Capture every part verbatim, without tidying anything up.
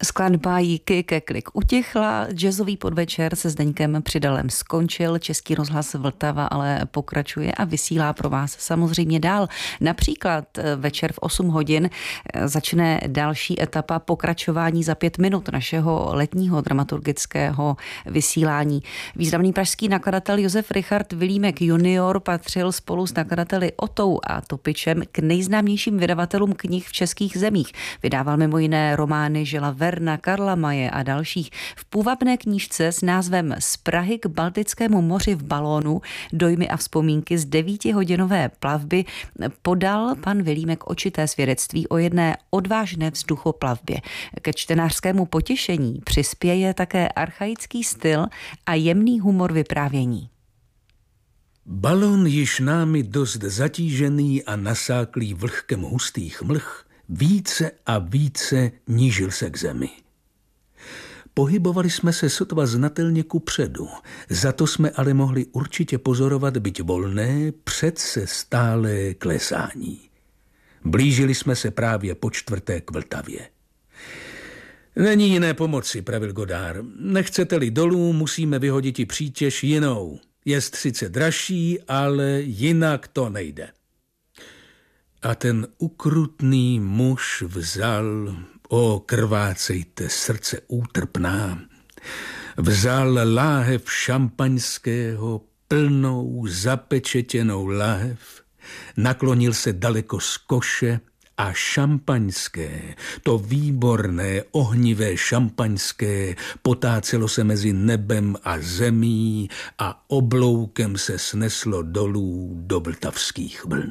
Skladba Jíky ke klik utichla, jazzový podvečer se Zdeňkem Přidalem skončil, Český rozhlas Vltava ale pokračuje a vysílá pro vás samozřejmě dál. Například večer v osm hodin začne další etapa pokračování za pět minut našeho letního dramaturgického vysílání. Významný pražský nakladatel Josef Richard Vilímek junior patřil spolu s nakladateli Otou a Topičem k nejznámějším vydavatelům knih v českých zemích. Vydával mimo jiné romány Žila Verna, Karla Maje a dalších. V půvabné knížce s názvem Z Prahy k Baltickému moři v balónu dojmy a vzpomínky z devítihodinové plavby podal pan Vilímek očité svědectví o jedné odvážné vzduchoplavbě. Ke čtenářskému potěšení přispěje také archaický styl a jemný humor vyprávění. Balon již námi dost zatížený a nasáklý vlhkem hustých mlh více a více nížil se k zemi. Pohybovali jsme se sotva znatelně kupředu, za to jsme ale mohli určitě pozorovat, byť volné, přece stálé klesání. Blížili jsme se právě po čtvrté k Vltavě. Není jiné pomoci, pravil Godard. Nechcete-li dolů, musíme vyhodit i přítěž jinou. Jest sice dražší, ale jinak to nejde. A ten ukrutný muž vzal, o krvácejte, srdce útrpná, vzal láhev šampaňského, plnou zapečetěnou láhev, naklonil se daleko z koše a šampaňské, to výborné, ohnivé šampaňské, potácelo se mezi nebem a zemí a obloukem se sneslo dolů do vltavských vln.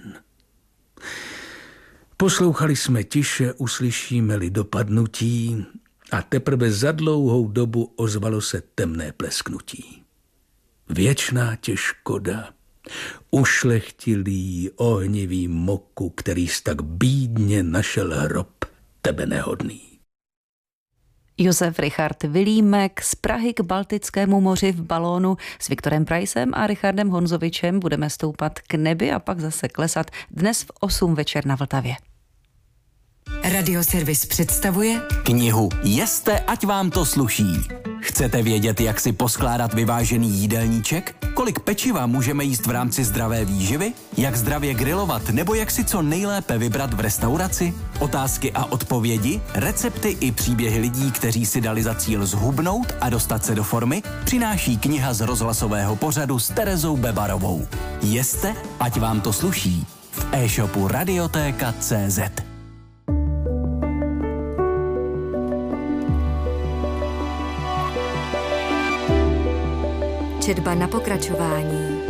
Poslouchali jsme tiše, uslyšíme-li dopadnutí a teprve za dlouhou dobu ozvalo se temné plesknutí. Věčná tě škoda, ušlechtilý ohnivý moku, který tak bídně našel hrob, tebe nehodný. Josef Richard Vilímek z Prahy k Baltickému moři v balónu. S Viktorem Praisem a Richardem Honzovičem budeme stoupat k nebi a pak zase klesat dnes v osm večer na Vltavě. Radioservis představuje knihu Jeste, ať vám to sluší. Chcete vědět, jak si poskládat vyvážený jídelníček? Kolik pečiva můžeme jíst v rámci zdravé výživy? Jak zdravě grilovat nebo jak si co nejlépe vybrat v restauraci? Otázky a odpovědi, recepty i příběhy lidí, kteří si dali za cíl zhubnout a dostat se do formy, přináší kniha z rozhlasového pořadu s Terezou Bebarovou. Jeste, ať vám to sluší. V e-shopu Radiotéka tečka cé zet. Četba na pokračování.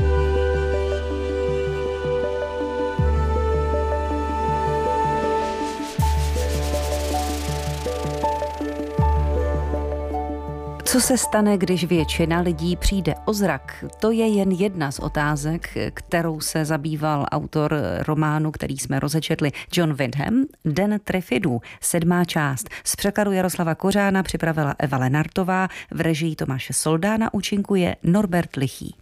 Co se stane, když většina lidí přijde o zrak? To je jen jedna z otázek, kterou se zabýval autor románu, který jsme rozečetli, John Wyndham, Den trefidů, sedmá část. Z překladu Jaroslava Kořána připravila Eva Lenartová, v režii Tomáše Soldána účinkuje Norbert Lichý.